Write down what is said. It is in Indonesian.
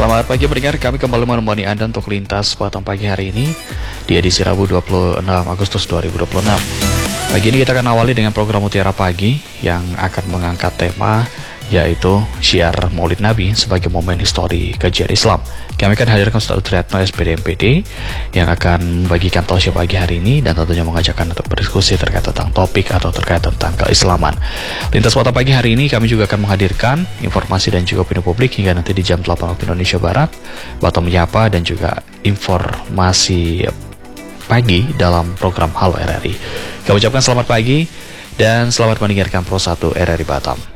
Selamat pagi pendengar, kami kembali menemani Anda untuk lintas Batam pagi hari ini di edisi Rabu 26 Agustus 2026. Pagi ini kita akan awali dengan program Mutiara Pagi yang akan mengangkat tema yaitu Syiar Maulid Nabi sebagai momen histori kajian Islam. Kami akan hadirkan Ustaz Triatno SPD MPD yang akan membagikan tausiah pagi hari ini dan tentunya mengajakkan untuk berdiskusi terkait tentang topik atau terkait tentang keislaman. Lintas Batam pagi hari ini kami juga akan menghadirkan informasi dan juga opini publik hingga nanti di jam 8 waktu Indonesia Barat, Batam Menyapa dan juga informasi pagi dalam program Halo RRI. Kami ucapkan selamat pagi dan selamat mendengarkan Pro 1 RRI Batam.